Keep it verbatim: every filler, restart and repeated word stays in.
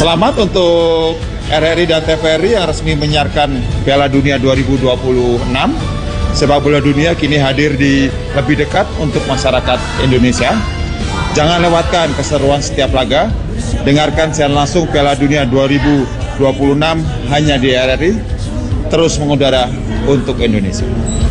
Selamat untuk R R I dan T V R I yang resmi menyiarkan Piala Dunia dua ribu dua puluh enam. Sepak bola dunia kini hadir di lebih dekat untuk masyarakat Indonesia. Jangan lewatkan keseruan setiap laga. Dengarkan siaran langsung Piala Dunia dua ribu dua puluh enam hanya di R R I. Terus mengudara untuk Indonesia.